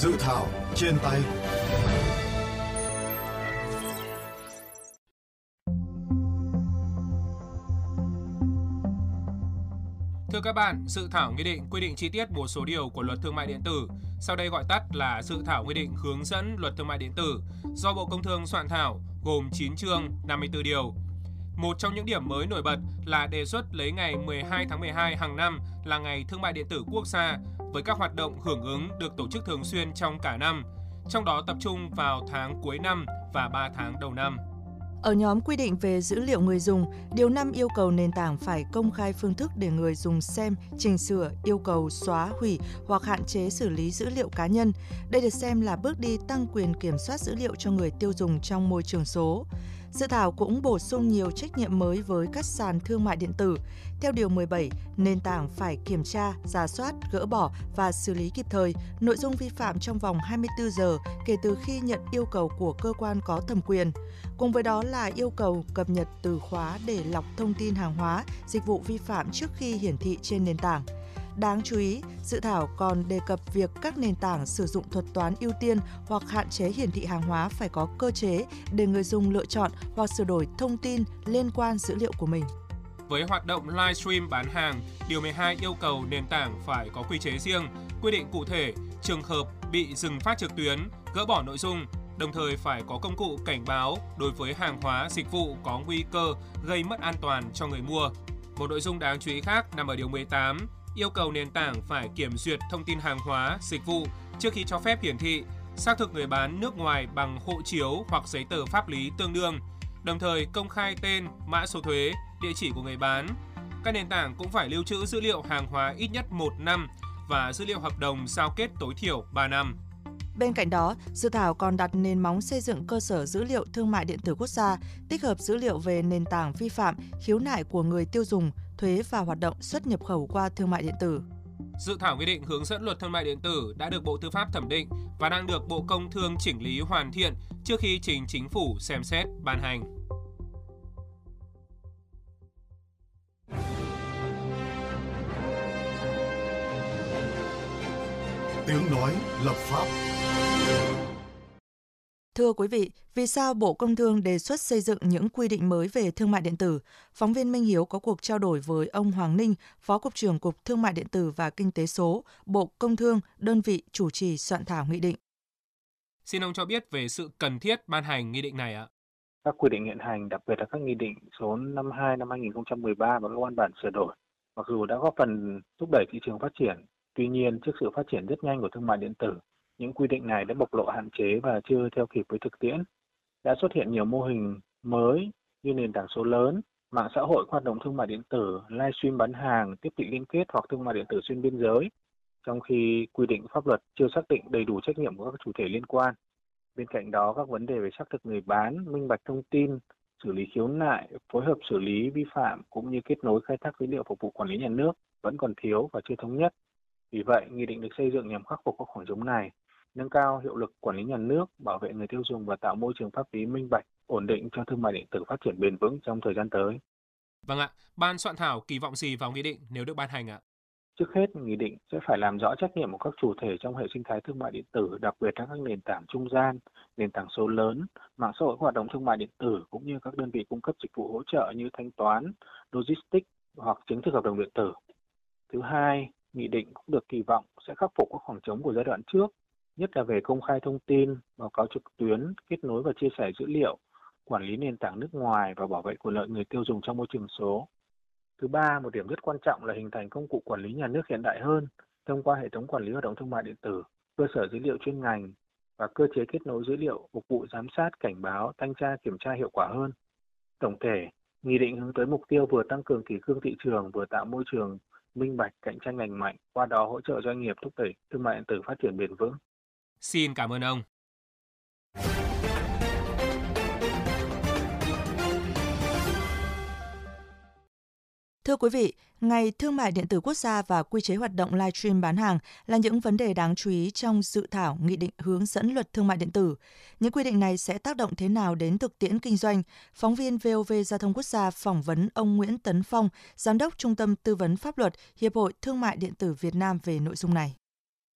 Dự thảo trên tay. Thưa các bạn, dự thảo nghị định quy định chi tiết một số điều của Luật Thương mại điện tử, sau đây gọi tắt là dự thảo nghị định hướng dẫn Luật Thương mại điện tử, do Bộ Công Thương soạn thảo, gồm 9 chương, 54 điều. Một trong những điểm mới nổi bật là đề xuất lấy ngày 12 tháng 12 hàng năm là ngày Thương mại điện tử quốc gia, với các hoạt động hưởng ứng được tổ chức thường xuyên trong cả năm, trong đó tập trung vào tháng cuối năm và 3 tháng đầu năm. Ở nhóm quy định về dữ liệu người dùng, Điều 5 yêu cầu nền tảng phải công khai phương thức để người dùng xem, chỉnh sửa, yêu cầu xóa, hủy hoặc hạn chế xử lý dữ liệu cá nhân. Đây được xem là bước đi tăng quyền kiểm soát dữ liệu cho người tiêu dùng trong môi trường số. Dự thảo cũng bổ sung nhiều trách nhiệm mới với các sàn thương mại điện tử. Theo Điều 17, nền tảng phải kiểm tra, rà soát, gỡ bỏ và xử lý kịp thời nội dung vi phạm trong vòng 24 giờ kể từ khi nhận yêu cầu của cơ quan có thẩm quyền. Cùng với đó là yêu cầu cập nhật từ khóa để lọc thông tin hàng hóa, dịch vụ vi phạm trước khi hiển thị trên nền tảng. Đáng chú ý, dự thảo còn đề cập việc các nền tảng sử dụng thuật toán ưu tiên hoặc hạn chế hiển thị hàng hóa phải có cơ chế để người dùng lựa chọn hoặc sửa đổi thông tin liên quan dữ liệu của mình. Với hoạt động livestream bán hàng, Điều 12 yêu cầu nền tảng phải có quy chế riêng, quy định cụ thể trường hợp bị dừng phát trực tuyến, gỡ bỏ nội dung, đồng thời phải có công cụ cảnh báo đối với hàng hóa, dịch vụ có nguy cơ gây mất an toàn cho người mua. Một nội dung đáng chú ý khác nằm ở Điều 18, yêu cầu nền tảng phải kiểm duyệt thông tin hàng hóa, dịch vụ trước khi cho phép hiển thị, xác thực người bán nước ngoài bằng hộ chiếu hoặc giấy tờ pháp lý tương đương, đồng thời công khai tên, mã số thuế, địa chỉ của người bán. Các nền tảng cũng phải lưu trữ dữ liệu hàng hóa ít nhất 1 năm và dữ liệu hợp đồng giao kết tối thiểu 3 năm. Bên cạnh đó, dự thảo còn đặt nền móng xây dựng cơ sở dữ liệu thương mại điện tử quốc gia, tích hợp dữ liệu về nền tảng vi phạm, khiếu nại của người tiêu dùng, thuế và hoạt động xuất nhập khẩu qua thương mại điện tử. Dự thảo nghị định hướng dẫn Luật Thương mại điện tử đã được Bộ Tư pháp thẩm định và đang được Bộ Công Thương chỉnh lý hoàn thiện trước khi trình Chính phủ xem xét ban hành. Tiếng nói lập pháp. Thưa quý vị, vì sao Bộ Công Thương đề xuất xây dựng những quy định mới về thương mại điện tử? Phóng viên Minh Hiếu có cuộc trao đổi với ông Hoàng Ninh, Phó Cục trưởng Cục Thương mại điện tử và Kinh tế số, Bộ Công Thương, đơn vị chủ trì soạn thảo nghị định. Xin ông cho biết về sự cần thiết ban hành nghị định này ạ. Các quy định hiện hành, đặc biệt là các nghị định số 52 năm 2013 và các văn bản sửa đổi, mặc dù đã góp phần thúc đẩy thị trường phát triển, tuy nhiên trước sự phát triển rất nhanh của thương mại điện tử, những quy định này đã bộc lộ hạn chế và chưa theo kịp với thực tiễn. Đã xuất hiện nhiều mô hình mới như nền tảng số lớn, mạng xã hội hoạt động thương mại điện tử, livestream bán hàng, tiếp thị liên kết hoặc thương mại điện tử xuyên biên giới, trong khi quy định pháp luật chưa xác định đầy đủ trách nhiệm của các chủ thể liên quan. Bên cạnh đó, các vấn đề về xác thực người bán, minh bạch thông tin, xử lý khiếu nại, phối hợp xử lý vi phạm cũng như kết nối khai thác dữ liệu phục vụ quản lý nhà nước vẫn còn thiếu và chưa thống nhất. Vì vậy, nghị định được xây dựng nhằm khắc phục các khoảng trống này, nâng cao hiệu lực quản lý nhà nước, bảo vệ người tiêu dùng và tạo môi trường pháp lý minh bạch, ổn định cho thương mại điện tử phát triển bền vững trong thời gian tới. Vâng ạ, ban soạn thảo kỳ vọng gì vào nghị định nếu được ban hành ạ? Trước hết, nghị định sẽ phải làm rõ trách nhiệm của các chủ thể trong hệ sinh thái thương mại điện tử, đặc biệt là các nền tảng trung gian, nền tảng số lớn, mạng xã hội hoạt động thương mại điện tử cũng như các đơn vị cung cấp dịch vụ hỗ trợ như thanh toán, logistics hoặc chứng thực hợp đồng điện tử. Thứ hai, nghị định cũng được kỳ vọng sẽ khắc phục các khoảng trống của giai đoạn trước, nhất là về công khai thông tin, báo cáo trực tuyến, kết nối và chia sẻ dữ liệu, quản lý nền tảng nước ngoài và bảo vệ quyền lợi người tiêu dùng trong môi trường số. Thứ ba, một điểm rất quan trọng là hình thành công cụ quản lý nhà nước hiện đại hơn thông qua hệ thống quản lý hoạt động thương mại điện tử, cơ sở dữ liệu chuyên ngành và cơ chế kết nối dữ liệu phục vụ giám sát, cảnh báo, thanh tra, kiểm tra hiệu quả hơn. Tổng thể, nghị định hướng tới mục tiêu vừa tăng cường kỷ cương thị trường, vừa tạo môi trường minh bạch, cạnh tranh lành mạnh, qua đó hỗ trợ doanh nghiệp thúc đẩy thương mại điện tử phát triển bền vững. Xin cảm ơn ông. Thưa quý vị, Ngày Thương mại điện tử quốc gia và quy chế hoạt động livestream bán hàng là những vấn đề đáng chú ý trong dự thảo nghị định hướng dẫn Luật Thương mại điện tử. Những quy định này sẽ tác động thế nào đến thực tiễn kinh doanh? Phóng viên VOV Giao thông Quốc gia phỏng vấn ông Nguyễn Tấn Phong, Giám đốc Trung tâm Tư vấn Pháp luật Hiệp hội Thương mại điện tử Việt Nam về nội dung này.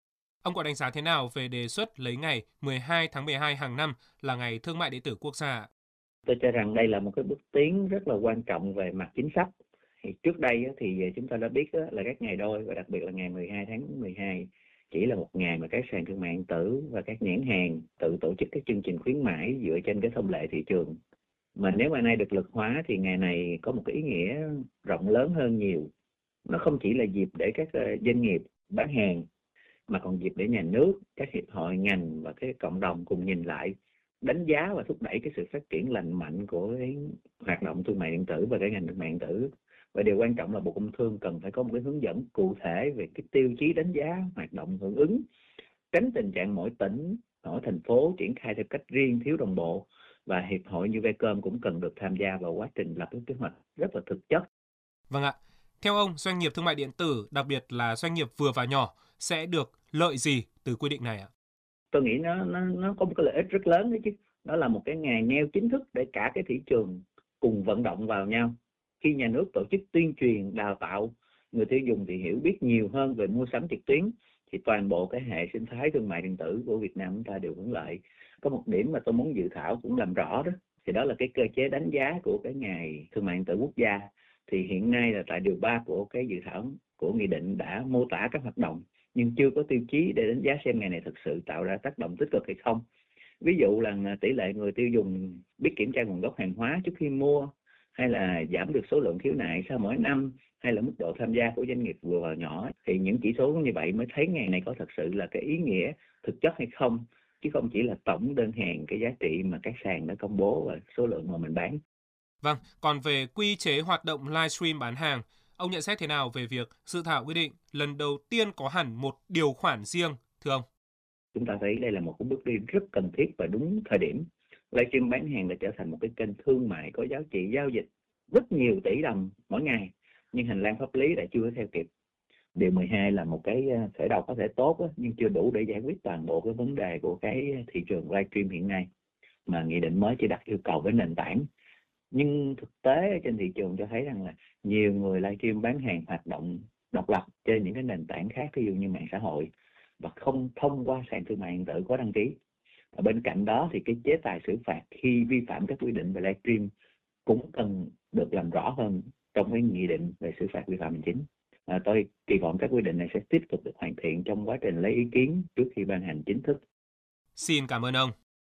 Ông có đánh giá thế nào về đề xuất lấy ngày 12 tháng 12 hàng năm là ngày thương mại điện tử quốc gia? Tôi cho rằng đây là một cái bước tiến rất là quan trọng về mặt chính sách. Thì trước đây thì chúng ta đã biết là các ngày đôi và đặc biệt là ngày 12 tháng 12 chỉ là một ngày mà các sàn thương mại điện tử và các nhãn hàng tự tổ chức các chương trình khuyến mãi dựa trên cái thông lệ thị trường. Mà nếu mà nay được luật hóa thì ngày này có một cái ý nghĩa rộng lớn hơn nhiều. Nó không chỉ là dịp để các doanh nghiệp bán hàng mà còn dịp để nhà nước, các hiệp hội ngành và cái cộng đồng cùng nhìn lại, đánh giá và thúc đẩy cái sự phát triển lành mạnh của cái hoạt động thương mại điện tử và cái ngành thương mại điện tử. Và điều quan trọng là Bộ Công Thương cần phải có một cái hướng dẫn cụ thể về cái tiêu chí đánh giá hoạt động hưởng ứng, tránh tình trạng mỗi tỉnh, mỗi thành phố triển khai theo cách riêng thiếu đồng bộ, và hiệp hội như Vcom cũng cần được tham gia vào quá trình lập cái kế hoạch rất là thực chất. Vâng ạ. Theo ông, doanh nghiệp thương mại điện tử, đặc biệt là doanh nghiệp vừa và nhỏ, sẽ được lợi gì từ quy định này ạ? Tôi nghĩ nó có một cái lợi ích rất lớn đấy chứ. Đó là một cái ngày neo chính thức để cả cái thị trường cùng vận động vào nhau. Khi nhà nước tổ chức tuyên truyền, đào tạo người tiêu dùng thì hiểu biết nhiều hơn về mua sắm trực tuyến, thì toàn bộ cái hệ sinh thái thương mại điện tử của Việt Nam chúng ta đều hưởng lợi. Có một điểm mà tôi muốn dự thảo cũng làm rõ đó, thì đó là cái cơ chế đánh giá của cái ngày thương mại điện tử quốc gia. Thì hiện nay là tại điều 3 của cái dự thảo của nghị định đã mô tả các hoạt động, nhưng chưa có tiêu chí để đánh giá xem ngày này thực sự tạo ra tác động tích cực hay không. Ví dụ là tỷ lệ người tiêu dùng biết kiểm tra nguồn gốc hàng hóa trước khi mua, hay là giảm được số lượng khiếu nại sau mỗi năm, hay là mức độ tham gia của doanh nghiệp vừa và nhỏ. Thì những chỉ số như vậy mới thấy ngày này có thật sự là cái ý nghĩa thực chất hay không, chứ không chỉ là tổng đơn hàng, cái giá trị mà các sàn đã công bố và số lượng mà mình bán. Vâng, còn về quy chế hoạt động livestream bán hàng, ông nhận xét thế nào về việc dự thảo quy định lần đầu tiên có hẳn một điều khoản riêng, thưa ông? Chúng ta thấy đây là một cái bước đi rất cần thiết và đúng thời điểm. Livestream bán hàng đã trở thành một cái kênh thương mại có giá trị giao dịch rất nhiều tỷ đồng mỗi ngày, nhưng hành lang pháp lý lại chưa theo kịp. Điều 12 là một cái khởi đầu có thể tốt nhưng chưa đủ để giải quyết toàn bộ cái vấn đề của cái thị trường livestream hiện nay, mà nghị định mới chỉ đặt yêu cầu với nền tảng. Nhưng thực tế trên thị trường cho thấy rằng là nhiều người livestream bán hàng hoạt động độc lập trên những cái nền tảng khác, ví dụ như mạng xã hội, và không thông qua sàn thương mại điện tử có đăng ký. Và bên cạnh đó thì cái chế tài xử phạt khi vi phạm các quy định về livestream cũng cần được làm rõ hơn trong cái nghị định về xử phạt vi phạm hành chính. Tôi kỳ vọng các quy định này sẽ tiếp tục được hoàn thiện trong quá trình lấy ý kiến trước khi ban hành chính thức. Xin cảm ơn ông.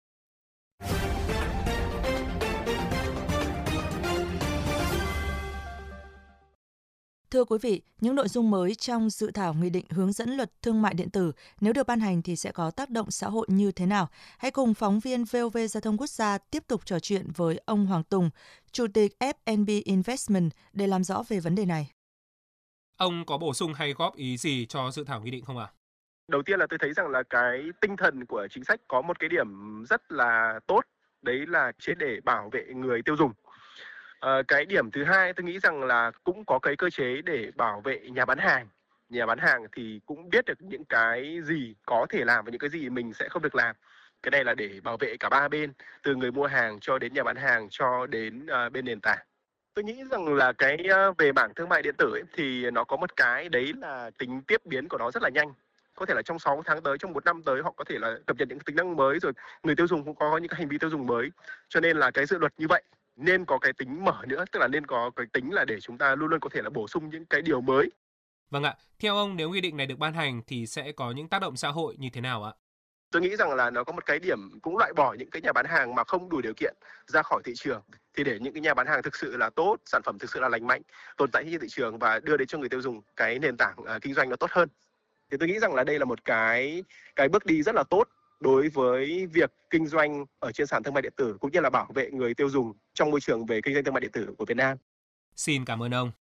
Thưa quý vị, những nội dung mới trong dự thảo nghị định hướng dẫn luật thương mại điện tử nếu được ban hành thì sẽ có tác động xã hội như thế nào? Hãy cùng phóng viên VOV Giao thông Quốc gia tiếp tục trò chuyện với ông Hoàng Tùng, Chủ tịch FNB Investment để làm rõ về vấn đề này. Ông có bổ sung hay góp ý gì cho dự thảo nghị định không ạ? Đầu tiên là tôi thấy rằng là cái tinh thần của chính sách có một cái điểm rất là tốt, đấy là chế để bảo vệ người tiêu dùng. Cái điểm thứ hai tôi nghĩ rằng là cũng có cái cơ chế để bảo vệ nhà bán hàng. Nhà bán hàng thì cũng biết được những cái gì có thể làm và những cái gì mình sẽ không được làm. Cái này là để bảo vệ cả ba bên, từ người mua hàng cho đến nhà bán hàng cho đến bên nền tảng. Tôi nghĩ rằng là cái về mảng thương mại điện tử ấy, thì nó có một cái đấy là tính tiếp biến của nó rất là nhanh. Có thể là trong 6 tháng tới, trong 1 năm tới họ có thể là cập nhật những tính năng mới, rồi người tiêu dùng cũng có những cái hành vi tiêu dùng mới. Cho nên là cái dự luật như vậy nên có cái tính mở nữa, tức là nên có cái tính là để chúng ta luôn luôn có thể là bổ sung những cái điều mới. Vâng ạ, theo ông nếu nghị định này được ban hành thì sẽ có những tác động xã hội như thế nào ạ? Tôi nghĩ rằng là nó có một cái điểm cũng loại bỏ những cái nhà bán hàng mà không đủ điều kiện ra khỏi thị trường, thì để những cái nhà bán hàng thực sự là tốt, sản phẩm thực sự là lành mạnh, tồn tại trên thị trường và đưa đến cho người tiêu dùng cái nền tảng kinh doanh nó tốt hơn. Thì tôi nghĩ rằng là đây là một cái bước đi rất là tốt đối với việc kinh doanh ở trên sàn thương mại điện tử cũng như là bảo vệ người tiêu dùng trong môi trường về kinh doanh thương mại điện tử của Việt Nam. Xin cảm ơn ông.